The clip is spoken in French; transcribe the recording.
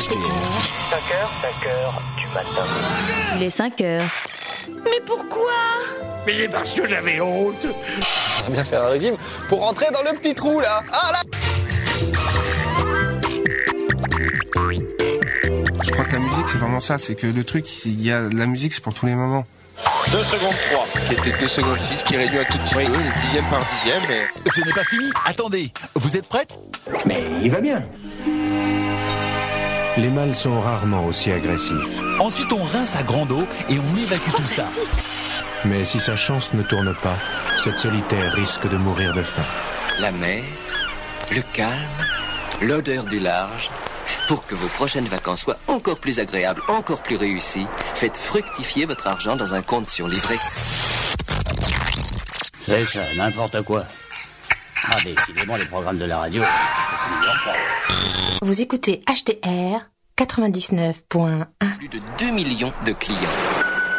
5h du matin. Il est 5h. Mais pourquoi? Mais c'est parce que j'avais honte. On va bien faire un régime pour rentrer dans le petit trou là. Ah là! Je crois que la musique c'est vraiment ça, c'est que le truc, il y a la musique c'est pour tous les moments. 2 secondes 3, qui était 2 secondes 6, qui réduit un tout petit peu, dixième par dixième. Mais... Ce n'est pas fini, attendez, vous êtes prête? Mais il va bien. Les mâles sont rarement aussi agressifs. Ensuite on rince à grande eau et on évacue tout ça. Mais si sa chance ne tourne pas, cette solitaire risque de mourir de faim. La mer, le calme, l'odeur du large. Pour que vos prochaines vacances soient encore plus agréables, encore plus réussies, faites fructifier votre argent dans un compte sur livret. C'est ça, n'importe quoi. Ah, décidément, les programmes de la radio. Vous écoutez HTR 99.1. Plus de 2 millions de clients.